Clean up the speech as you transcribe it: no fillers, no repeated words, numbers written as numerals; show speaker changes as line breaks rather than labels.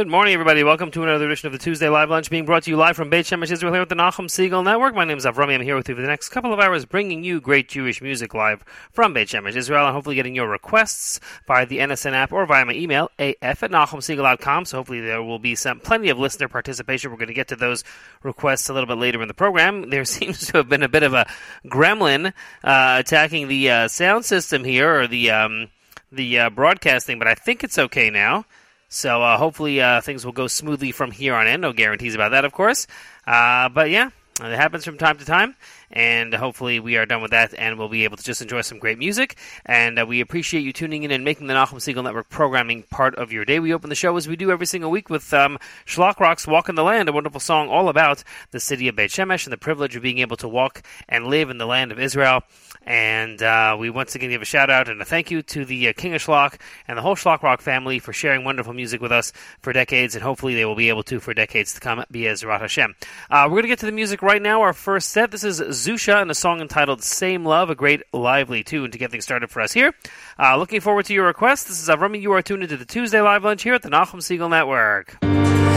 Good morning, everybody. Welcome to another edition of the Tuesday Live Lunch, being brought to you live from Beit Shemesh, Israel, here at the Nachum Segal Network. My name is Avrami. I'm here with you for the next couple of hours, bringing you great Jewish music live from Beit Shemesh, Israel, and hopefully getting your requests via the NSN app or via my email, af@nachumsegal.com. So hopefully there will be plenty of listener participation. We're going to get to those requests a little bit later in the program. There seems to have been a bit of a gremlin attacking the sound system here, or the broadcasting, but I think it's okay now. So hopefully things will go smoothly from here on in. No guarantees about that, of course. But yeah, it happens from time to time. And hopefully we are done with that and we'll be able to just enjoy some great music. And we appreciate you tuning in and making the Nachum Segal Network programming part of your day. We open the show as we do every single week with Shlock Rock's Walk in the Land, a wonderful song all about the city of Beit Shemesh and the privilege of being able to walk and live in the land of Israel. And we once again give a shout out and a thank you to the King of Shlock and the whole Shlock Rock family for sharing wonderful music with us for decades, and hopefully they will be able to for decades to come, B'ezrat Hashem. We're going to get to the music right now. Our first set, this is Zusha and a song entitled Same Love, a great lively tune to get things started for us here. Looking forward to your requests. This is Avrami. You are tuned into the Tuesday Live Lunch here at the Nachum Segal Network.